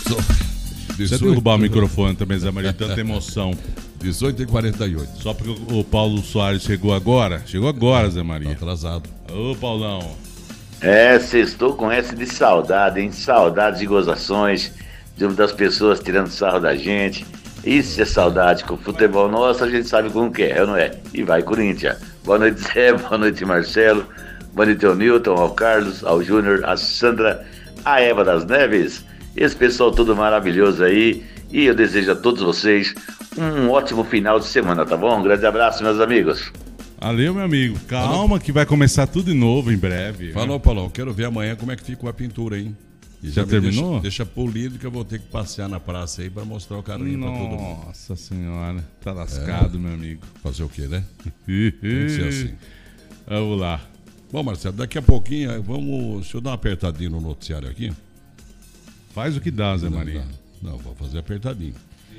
Você derrubar o microfone também, Zé Maria, tanta emoção. 18h48. Só porque o Paulo Soares chegou agora? Chegou agora, Zé Maria. Tá atrasado. Ô, Paulão. Sextou com S de saudade, hein? Saudades e gozações das pessoas tirando sarro da gente. Isso é saudade. Com o futebol nosso a gente sabe como que é, não é? E vai, Corinthians. Boa noite, Zé. Boa noite, Marcelo. Boa noite ao Nilton, ao Carlos, ao Júnior, a Sandra, a Eva das Neves. Esse pessoal todo maravilhoso aí. E eu desejo a todos vocês um ótimo final de semana, tá bom? Um grande abraço, meus amigos. Valeu, meu amigo. Calma que vai começar tudo de novo em breve. Falou, Paulão. Quero ver amanhã como é que ficou a pintura, hein? E já terminou? Deixa polido que eu vou ter que passear na praça aí pra mostrar o carrinho pra todo mundo. Nossa senhora. Tá lascado, meu amigo. Fazer o quê, né? Tem que ser assim. Vamos lá. Bom, Marcelo, daqui a pouquinho deixa eu dar uma apertadinha no noticiário aqui. Faz o que dá, Zé Maria. Não, vou fazer apertadinho.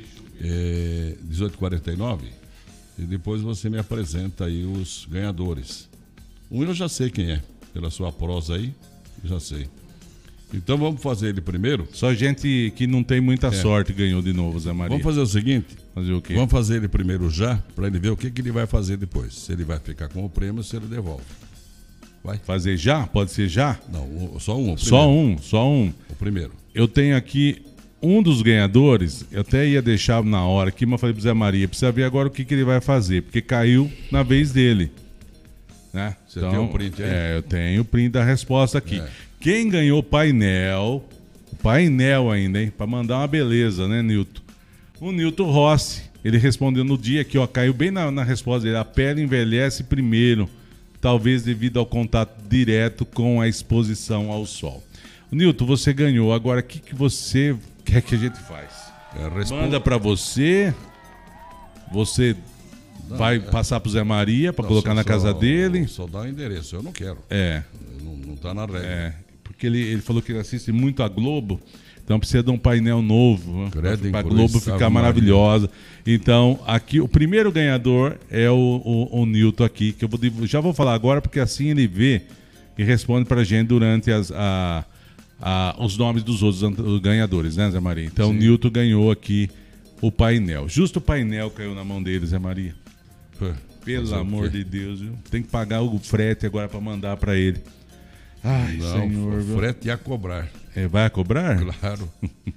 18h49 e depois você me apresenta aí os ganhadores. Um eu já sei quem é, pela sua prosa aí, já sei. Então vamos fazer ele primeiro. Só gente que não tem muita sorte ganhou de novo, Zé Maria. Vamos fazer o seguinte. Fazer o quê? Vamos fazer ele primeiro já, para ele ver o que ele vai fazer depois. Se ele vai ficar com o prêmio, se ele devolve. Vai? Fazer já? Pode ser já? Não, só um. Só um. O primeiro. Eu tenho aqui um dos ganhadores, eu até ia deixar na hora aqui, mas falei pro Zé Maria, precisa ver agora o que ele vai fazer, porque caiu na vez dele. Né? Você tem um print aí? Eu tenho o print da resposta aqui. Quem ganhou o painel ainda, hein? Pra mandar uma beleza, né, Nilton? O Nilton Rossi, ele respondeu no dia aqui, ó, caiu bem na resposta dele, a pele envelhece primeiro, talvez devido ao contato direto com a exposição ao sol. Nilton, você ganhou. Agora, o que você quer que a gente faz? Manda pra você. Você vai passar pro Zé Maria pra colocar na casa dele. Só dá o endereço, eu não quero. Não tá na regra. Porque ele falou que ele assiste muito a Globo, então precisa de um painel novo pra Globo ficar maravilhosa. Então, aqui, o primeiro ganhador é o Nilton aqui, que eu já vou falar agora, porque assim ele vê e responde pra gente durante os nomes dos outros ganhadores, né, Zé Maria? Então, o Nilton ganhou aqui o painel. Justo o painel caiu na mão dele, Zé Maria. Pelo amor de Deus, viu? Tem que pagar o frete agora pra mandar pra ele. Ai, não, senhor. O frete ia cobrar. Vai cobrar? Claro.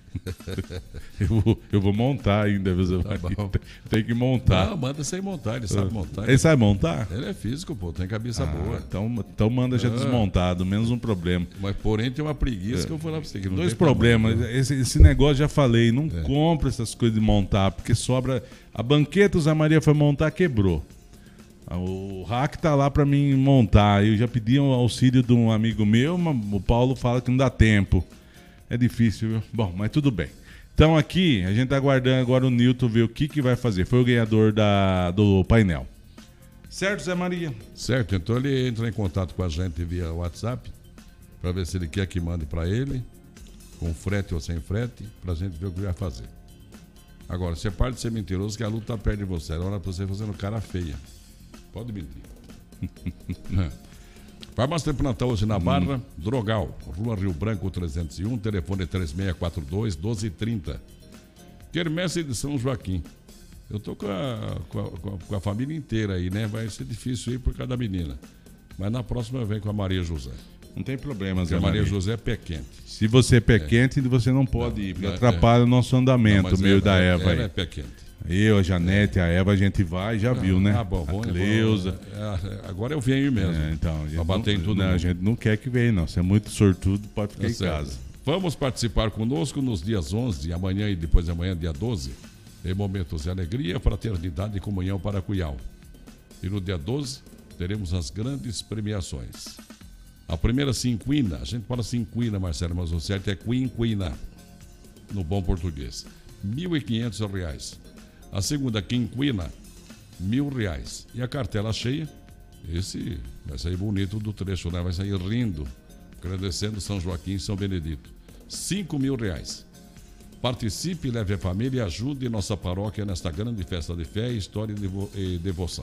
eu vou montar ainda, viu, Zé Maria? Tem que montar. Não, manda sem montar, ele sabe montar. Ele sabe montar? Ele é físico, pô, tem cabeça boa. Então manda já desmontado, menos um problema. Mas porém tem uma preguiça que eu vou falar pra você. Que não Dois problemas. Esse negócio já falei, não compra essas coisas de montar, porque sobra. A banqueta o Zé Maria foi montar, quebrou. O rack tá lá pra mim montar. Eu já pedi um auxílio de um amigo meu, mas o Paulo fala que não dá tempo. É difícil, viu? Bom, mas tudo bem. Então aqui, a gente tá aguardando agora o Nilton ver o que vai fazer. Foi o ganhador do painel. Certo, Zé Maria? Certo, então ele entra em contato com a gente via WhatsApp pra ver se ele quer que mande pra ele, com frete ou sem frete, pra gente ver o que vai fazer. Agora, você para de ser mentiroso que a luta tá perto de você. Era hora pra você fazendo cara feia. Pode mentir. Farmácia Tempo Natal hoje na Barra, Drogal, Rua Rio Branco 301, telefone 3642-1230. Quermesse de São Joaquim. Eu tô com a família inteira aí, né? Vai ser difícil ir por causa da menina. Mas na próxima eu venho com a Maria José. Não tem problema, Zé Maria. Maria José é pé quente. Se você é pé quente, você não pode ir, porque atrapalha o nosso andamento, meio da Eva aí. Ela é pé quente. Eu, a Janete, a Eva, a gente vai, já viu, né? Bom, a Cleusa. Agora eu venho mesmo. Então, pra bater em tudo. A gente não quer que venha, não. Você é muito sortudo, pode ficar em casa. Vamos participar conosco nos dias 11, amanhã e depois de amanhã, dia 12, em momentos de alegria, fraternidade e comunhão para Cuial. E no dia 12, teremos as grandes premiações. A primeira cinquina, a gente fala cinquina, Marcelo, mas o certo é quinquina, no bom português. R$1.500. A segunda quinquina, R$1.000. E a cartela cheia, esse vai sair bonito do trecho, né? Vai sair rindo, agradecendo São Joaquim e São Benedito. R$5.000. Participe, leve a família e ajude nossa paróquia nesta grande festa de fé, história e devoção.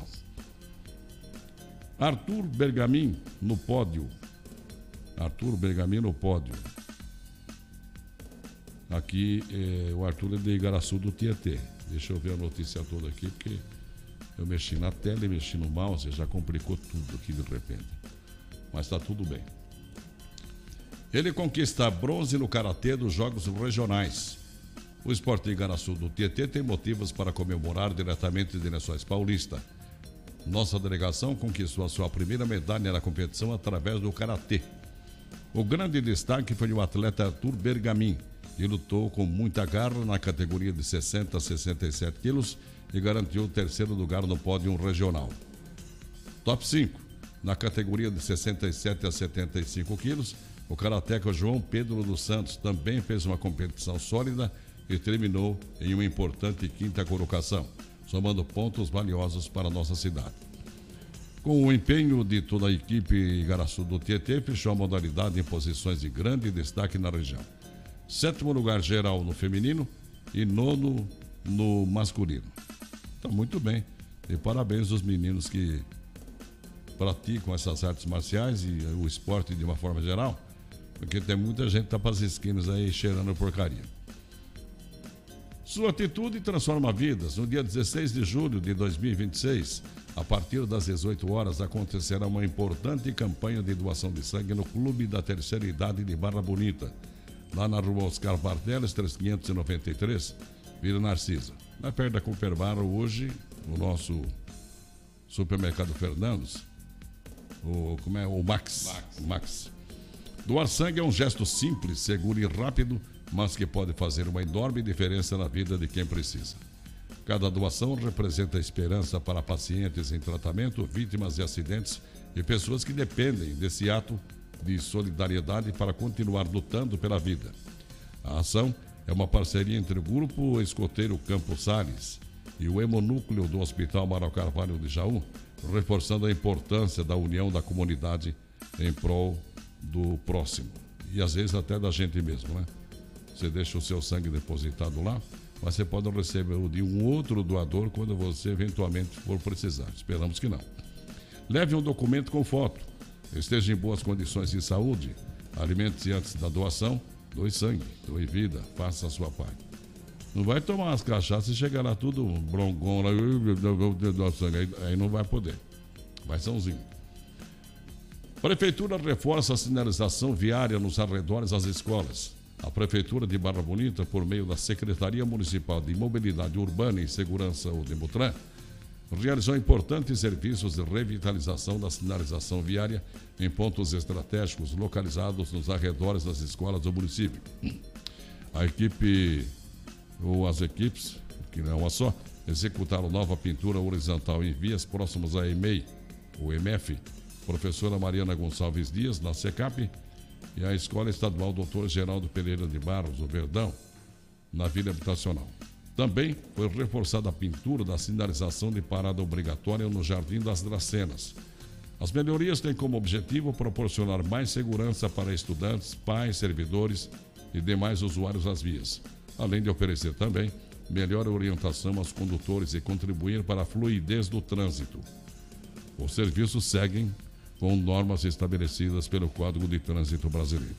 Arthur Bergamin no pódio. Arthur Bergamin no pódio. Aqui, o Arthur é de Igaraçu do Tietê. Deixa eu ver a notícia toda aqui, porque eu mexi na tela e mexi no mouse, já complicou tudo aqui de repente. Mas está tudo bem. Ele conquista bronze no karatê dos Jogos Regionais. O Esporte Igaraçu do Tietê tem motivos para comemorar diretamente de Lençóis Paulista. Nossa delegação conquistou a sua primeira medalha na competição através do karatê. O grande destaque foi o atleta Arthur Bergamin, que lutou com muita garra na categoria de 60 a 67 quilos e garantiu o terceiro lugar no pódio regional. Top 5. Na categoria de 67 a 75 quilos, o karateca João Pedro dos Santos também fez uma competição sólida e terminou em uma importante quinta colocação, somando pontos valiosos para a nossa cidade. Com o empenho de toda a equipe Igaraçu do Tietê, fechou a modalidade em posições de grande destaque na região. 7º lugar geral no feminino e 9º no masculino. Está muito bem. E parabéns aos meninos que praticam essas artes marciais e o esporte de uma forma geral, porque tem muita gente que está para as esquinas aí cheirando porcaria. Sua atitude transforma vidas. No dia 16 de julho de 2026, a partir das 18 horas, acontecerá uma importante campanha de doação de sangue no Clube da Terceira Idade de Barra Bonita, lá na rua Oscar Barteles, 3593, Vila Narcisa. Na perto da Cooperbar, hoje, no nosso supermercado Fernandes, o Max. Doar sangue é um gesto simples, seguro e rápido, mas que pode fazer uma enorme diferença na vida de quem precisa. Cada doação representa esperança para pacientes em tratamento, vítimas de acidentes e pessoas que dependem desse ato de solidariedade para continuar lutando pela vida. A ação é uma parceria entre o Grupo Escoteiro Campos Sales e o Hemonúcleo do Hospital Manuel Carvalho de Jaú, reforçando a importância da união da comunidade em prol do próximo. E às vezes até da gente mesmo, né? Você deixa o seu sangue depositado lá, mas você pode receber o de um outro doador quando você eventualmente for precisar. Esperamos que não. Leve um documento com foto. Esteja em boas condições de saúde. Alimente-se antes da doação. Doe sangue, doe vida, faça a sua parte. Não vai tomar umas cachaças e chegar lá tudo brongão, lá, aí não vai poder. Vai sãozinho. Prefeitura reforça a sinalização viária nos arredores das escolas. A Prefeitura de Barra Bonita, por meio da Secretaria Municipal de Mobilidade Urbana e Segurança, o DEMUTRAN, realizou importantes serviços de revitalização da sinalização viária em pontos estratégicos localizados nos arredores das escolas do município. A equipe, ou as equipes, que não é uma só, executaram nova pintura horizontal em vias próximos à EMEI, o MF, professora Mariana Gonçalves Dias, na SECAP, e a Escola Estadual Dr. Geraldo Pereira de Barros, o Verdão, na Vila Habitacional. Também foi reforçada a pintura da sinalização de parada obrigatória no Jardim das Dracenas. As melhorias têm como objetivo proporcionar mais segurança para estudantes, pais, servidores e demais usuários das vias, além de oferecer também melhor orientação aos condutores e contribuir para a fluidez do trânsito. Os serviços seguem com normas estabelecidas pelo Código de Trânsito Brasileiro.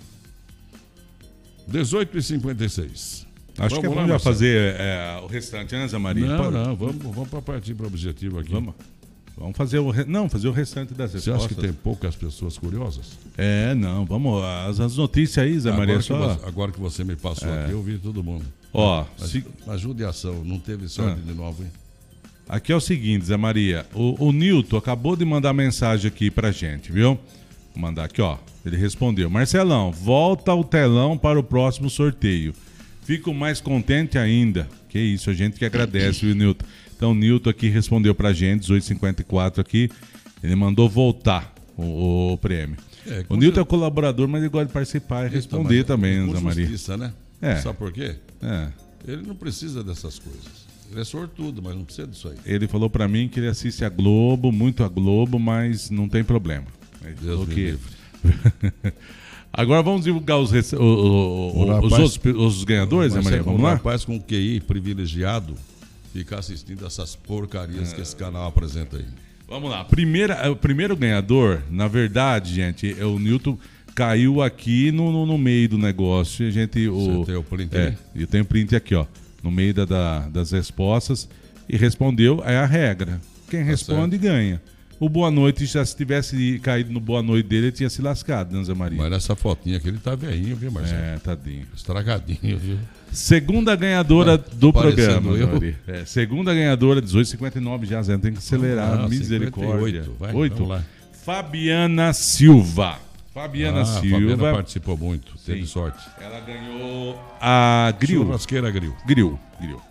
18h56. Acho que é bom já fazer o restante, né, Zé Maria? Não, vamos para partir para o objetivo aqui. Vamos fazer fazer o restante das respostas. Você acha que tem poucas pessoas curiosas? Não, vamos. As notícias aí, Zé Maria. Agora que você me passou aqui, eu vi todo mundo. A judiação, não teve sorte de novo, hein? Aqui é o seguinte, Zé Maria. O Nilton acabou de mandar mensagem aqui pra gente, viu? Vou mandar aqui, ó. Ele respondeu: Marcelão, volta o telão para o próximo sorteio. Fico mais contente ainda. Que isso, a gente que agradece, viu, Nilton? Então, o Nilton aqui respondeu pra gente, 18h54 aqui. Ele mandou voltar o prêmio. O Nilton é colaborador, mas ele gosta de participar e responder também, Zé Maria. Justiça, né? Sabe por quê? Ele não precisa dessas coisas. Ele é sortudo, mas não precisa disso aí. Ele falou pra mim que ele assiste a Globo, muito a Globo, mas não tem problema. Deus me livre. Agora vamos divulgar os ganhadores, Zé Maria? Vamos lá? Um rapaz com QI privilegiado ficar assistindo essas porcarias que esse canal apresenta aí. Vamos lá. O primeiro ganhador, na verdade, gente, é o Nilton caiu aqui no meio do negócio. A gente, Você tem o print aí? Eu tenho print aqui, ó, no meio das respostas, e respondeu, é a regra. Quem responde ganha. O boa noite, já se tivesse caído no boa noite dele, ele tinha se lascado, né, Zé Maria? Mas nessa fotinha aqui ele tá velhinho, viu, Marcelo? Tadinho. Estragadinho, viu? Segunda ganhadora do programa. Segunda ganhadora, 18,59 já, Zé, tem que acelerar. Misericórdia. 58, vai, 8. vamos lá. Fabiana Silva. Fabiana participou muito, teve sorte. Ela ganhou a Grill. Churrasqueira Grill. Grill.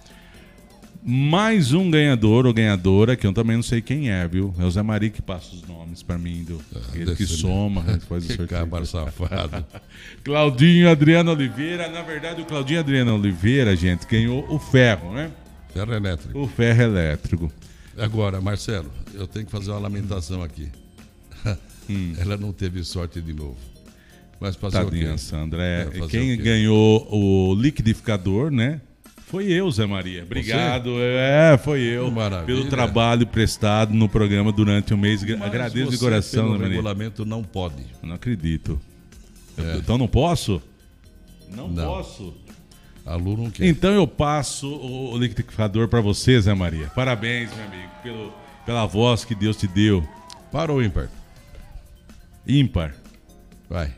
Mais um ganhador ou ganhadora, que eu também não sei quem é, viu? É o Zé Maria que passa os nomes pra mim, ele que soma, faz o sorteio. Cabra safado. Claudinho Adriano Oliveira. Na verdade, o Claudinho Adriano Oliveira, gente, ganhou o ferro, né? Ferro elétrico. O ferro elétrico. Agora, Marcelo, eu tenho que fazer uma lamentação aqui. Ela não teve sorte de novo. Mas passou. Tadinha, Sandra. Quem ganhou o liquidificador, né? Foi eu, Zé Maria. Obrigado. Você? Foi eu. Maravilha. Pelo trabalho prestado no programa durante um mês. Mas agradeço de coração, Zé Maria. O regulamento não pode. Eu não acredito. Então não posso? Não posso. A Lu não quer. Então eu passo o liquidificador para você, Zé Maria. Parabéns, meu amigo, pela voz que Deus te deu. Para ou ímpar? Ímpar. Vai.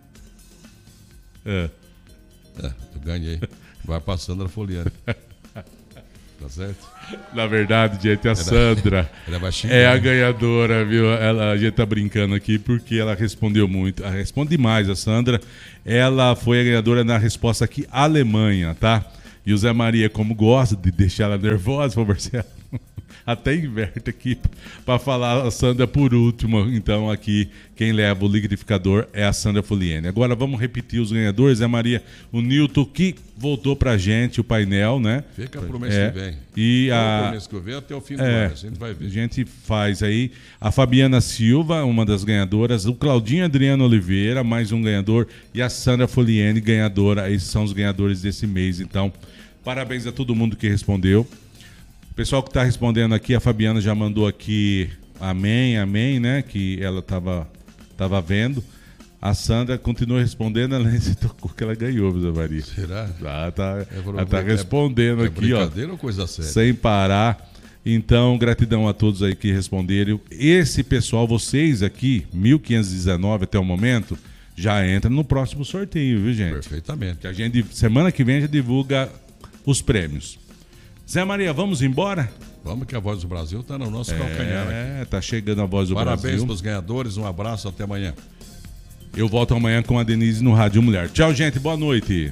Eu ganhei. Vai passando a folheando. Tá certo? Na verdade, gente, a Sandra é a ganhadora, viu? A gente tá brincando aqui porque ela respondeu muito. Ela responde demais, a Sandra. Ela foi a ganhadora na resposta aqui, Alemanha, tá? E o Zé Maria, como gosta de deixar ela nervosa, por Marcelo, até inverte aqui para falar a Sandra por último. Então aqui quem leva o liquidificador é a Sandra Fuliene. Agora vamos repetir os ganhadores. Zé Maria, o Nilton que voltou pra gente o painel, né? Fica pro mês que vem. E pro mês que vem até o fim do ano, a gente vai ver. A gente faz aí a Fabiana Silva, uma das ganhadoras, o Claudinho Adriano Oliveira, mais um ganhador, e a Sandra Fuliene, ganhadora. Esses são os ganhadores desse mês. Então, parabéns a todo mundo que respondeu. O pessoal que está respondendo aqui, a Fabiana já mandou aqui amém, né? Que ela tava vendo. A Sandra continua respondendo, ela nem se tocou que ela ganhou, Zé Maria. Será? Ela tá respondendo aqui, ó. Brincadeira ou coisa séria? Sem parar. Então, gratidão a todos aí que responderam. Esse pessoal, vocês aqui, 1.519 até o momento, já entra no próximo sorteio, viu, gente? Perfeitamente. Que a gente, semana que vem, já divulga os prêmios. Zé Maria, vamos embora? Vamos que a Voz do Brasil está no nosso calcanhar aqui. Tá chegando a Voz do Brasil. Parabéns para os ganhadores, um abraço, até amanhã. Eu volto amanhã com a Denise no Rádio Mulher. Tchau, gente, boa noite.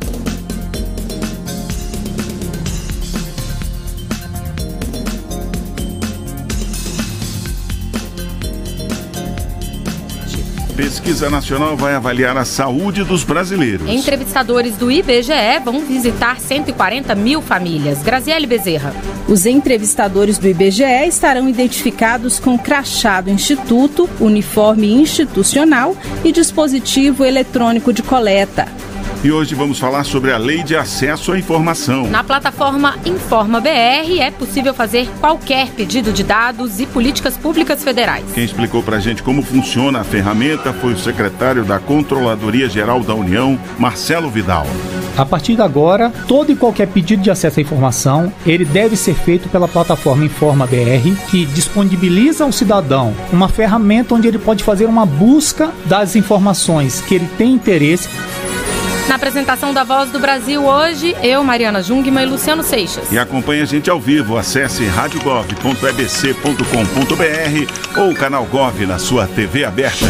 Pesquisa Nacional vai avaliar a saúde dos brasileiros. Entrevistadores do IBGE vão visitar 140 mil famílias. Graziele Bezerra. Os entrevistadores do IBGE estarão identificados com crachá do Instituto, uniforme institucional e dispositivo eletrônico de coleta. E hoje vamos falar sobre a Lei de Acesso à Informação. Na plataforma Informa BR é possível fazer qualquer pedido de dados e políticas públicas federais. Quem explicou pra gente como funciona a ferramenta foi o secretário da Controladoria Geral da União, Marcelo Vidal. A partir de agora, todo e qualquer pedido de acesso à informação, ele deve ser feito pela plataforma Informa BR, que disponibiliza ao cidadão uma ferramenta onde ele pode fazer uma busca das informações que ele tem interesse. Na apresentação da Voz do Brasil hoje, eu, Mariana Jungmann e Luciano Seixas. E acompanhe a gente ao vivo, acesse radiogov.ebc.com.br ou o canal Gov na sua TV aberta.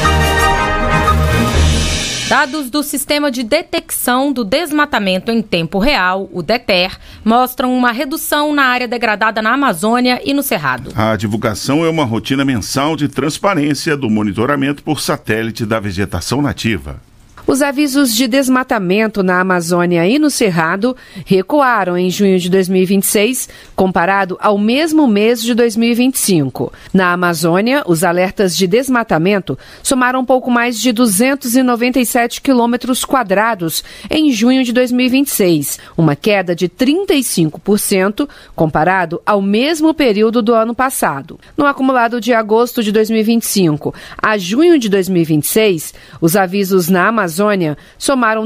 Dados do Sistema de Detecção do Desmatamento em Tempo Real, o DETER, mostram uma redução na área degradada na Amazônia e no Cerrado. A divulgação é uma rotina mensal de transparência do monitoramento por satélite da vegetação nativa. Os avisos de desmatamento na Amazônia e no Cerrado recuaram em junho de 2026, comparado ao mesmo mês de 2025. Na Amazônia, os alertas de desmatamento somaram pouco mais de 297 quilômetros quadrados em junho de 2026, uma queda de 35% comparado ao mesmo período do ano passado. No acumulado de agosto de 2025 a junho de 2026, os avisos na Amazônia somaram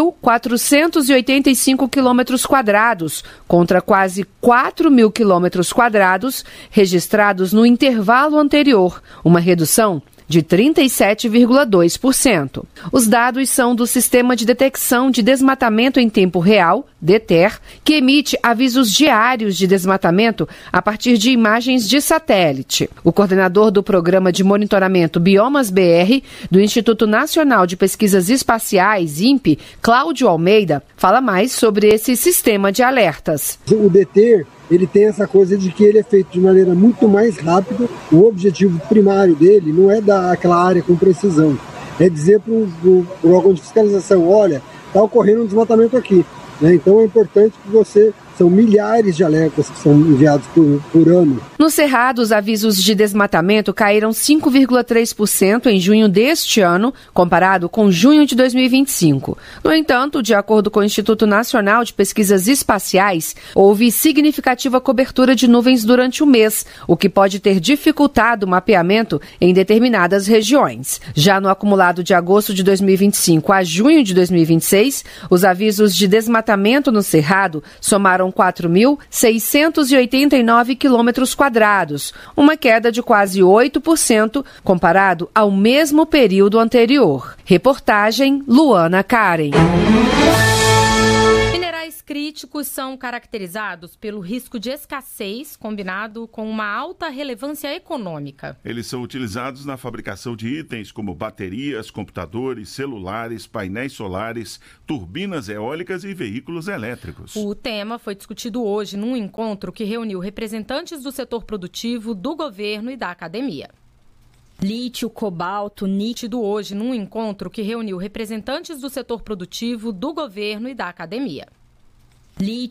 2.485 quilômetros quadrados, contra quase 4.000 quilômetros quadrados registrados no intervalo anterior, uma redução de 37,2%. Os dados são do Sistema de Detecção de Desmatamento em Tempo Real, DETER, que emite avisos diários de desmatamento a partir de imagens de satélite. O coordenador do Programa de Monitoramento Biomas BR, do Instituto Nacional de Pesquisas Espaciais, INPE, Cláudio Almeida, fala mais sobre esse sistema de alertas. O DETER, ele tem essa coisa de que ele é feito de maneira muito mais rápida. O objetivo primário dele não é dar aquela área com precisão, é dizer para o órgão de fiscalização, olha, está ocorrendo um desmatamento aqui. Então é importante que são milhares de alertas que são enviados por ano. No Cerrado, os avisos de desmatamento caíram 5,3% em junho deste ano, comparado com junho de 2025. No entanto, de acordo com o Instituto Nacional de Pesquisas Espaciais, houve significativa cobertura de nuvens durante o mês, o que pode ter dificultado o mapeamento em determinadas regiões. Já no acumulado de agosto de 2025 a junho de 2026, os avisos de desmatamento no Cerrado somaram 4.689 quilômetros quadrados, uma queda de quase 8% comparado ao mesmo período anterior. Reportagem Luana Karen. Minerais críticos são caracterizados pelo risco de escassez combinado com uma alta relevância econômica. Eles são utilizados na fabricação de itens como baterias, computadores, celulares, painéis solares, turbinas eólicas e veículos elétricos. O tema foi discutido hoje num encontro que reuniu representantes do setor produtivo, do governo e da academia. Lítio, cobalto, nítido hoje num encontro que reuniu representantes do setor produtivo, do governo e da academia. Lítio